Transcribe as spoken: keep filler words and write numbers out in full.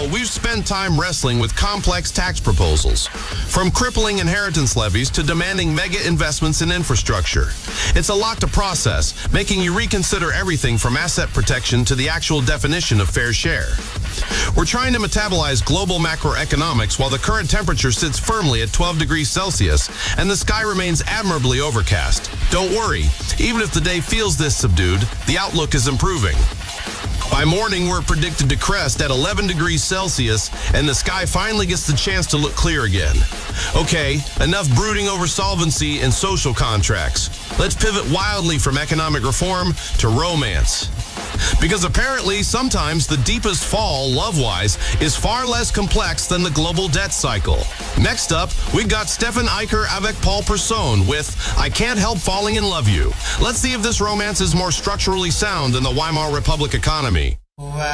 we've spent time wrestling with complex tax proposals, from crippling inheritance levies to demanding mega investments in infrastructure. It's a lot to process, making you reconsider everything from asset protection to the actual definition of fair share. We're trying to metabolize global macroeconomics while the current temperature sits firmly at twelve degrees Celsius and the sky remains admirably overcast. Don't worry, even if the day feels this subdued, the outlook is improving. By morning, we're predicted to crest at eleven degrees Celsius, and the sky finally gets the chance to look clear again. Okay, enough brooding over solvency and social contracts. Let's pivot wildly from economic reform to romance. Because apparently, sometimes the deepest fall, love-wise, is far less complex than the global debt cycle. Next up, we got Stefan Eicher avec Paul Persson with I Can't Help Falling in Love You. Let's see if this romance is more structurally sound than the Weimar Republic economy.